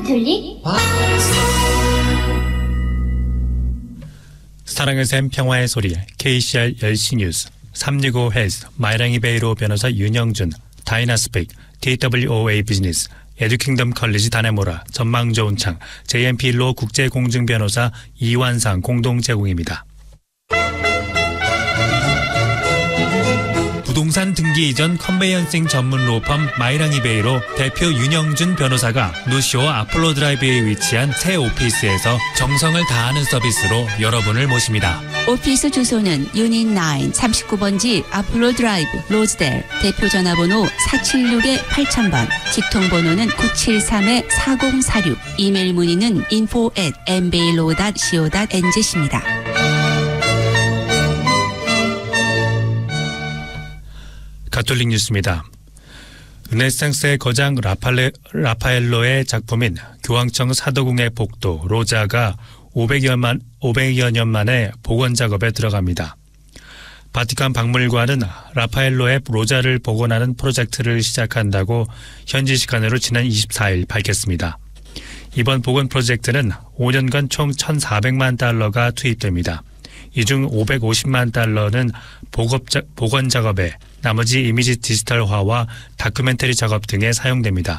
가톨릭 사랑의 샘 평화의 소리 KCR 10시 뉴스 365 헬스 마이랑이 베이로 변호사 윤영준 다이나스펙 TWOA 비즈니스 에듀킹덤 컬리지 다네모라 전망 좋은 창 JMP로 국제공증변호사 이완상 공동 제공입니다. 부동산 등기 이전 컨베이언싱 전문 로펌 마이랑이베이로 대표 윤영준 변호사가 노시오 아폴로 드라이브에 위치한 새 오피스에서 정성을 다하는 서비스로 여러분을 모십니다. 오피스 주소는 유닛 9 39번지 아폴로 드라이브 로즈델 대표 전화번호 476-8000번 직통번호는 973-4046 이메일 문의는 info@mbailo.co.nz입니다. 가톨릭 뉴스입니다. 르네상스의 거장 라파엘로의 작품인 교황청 사도궁의 복도 로자가 500여 년 만에 복원 작업에 들어갑니다. 바티칸 박물관은 라파엘로의 로자를 복원하는 프로젝트를 시작한다고 현지 시간으로 지난 24일 밝혔습니다. 이번 복원 프로젝트는 5년간 총 1,400만 달러가 투입됩니다. 이 중 550만 달러는 복원 작업에 나머지 이미지 디지털화와 다큐멘터리 작업 등에 사용됩니다.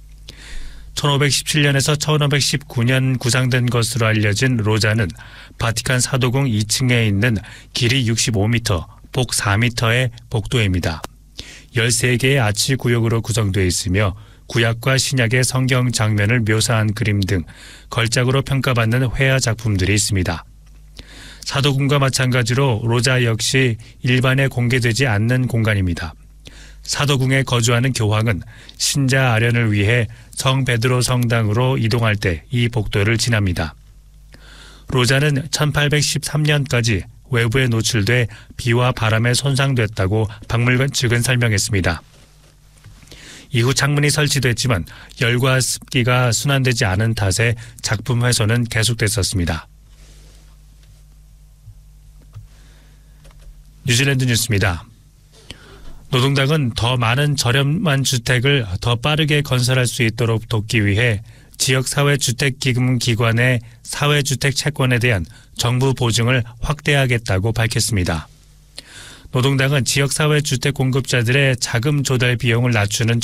1517년에서 1519년 구상된 것으로 알려진 로자는 바티칸 사도궁 2층에 있는 길이 65m, 복 4m의 복도입니다. 13개의 아치 구역으로 구성되어 있으며 구약과 신약의 성경 장면을 묘사한 그림 등 걸작으로 평가받는 회화 작품들이 있습니다. 사도궁과 마찬가지로 로자 역시 일반에 공개되지 않는 공간입니다. 사도궁에 거주하는 교황은 신자 아련을 위해 성 베드로 성당으로 이동할 때 이 복도를 지납니다. 로자는 1813년까지 외부에 노출돼 비와 바람에 손상됐다고 박물관 측은 설명했습니다. 이후 창문이 설치됐지만 열과 습기가 순환되지 않은 탓에 작품 훼손은 계속됐었습니다. 뉴질랜드 뉴스입니다. 노동당은 더 많은 저렴한 주택을 더 빠르게 건설할 수 있도록 돕기 위해 지역사회주택기금기관의 사회주택 채권에 대한 정부 보증을 확대하겠다고 밝혔습니다. 노동당은 지역사회주택 공급자들의 자금 조달 비용을 낮추는